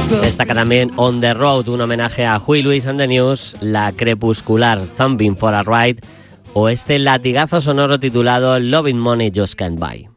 Destaca también On the Road, un homenaje a Huey Lewis and the News, la crepuscular Thumping for a Ride o este latigazo sonoro titulado Loving Money Just Can't Buy.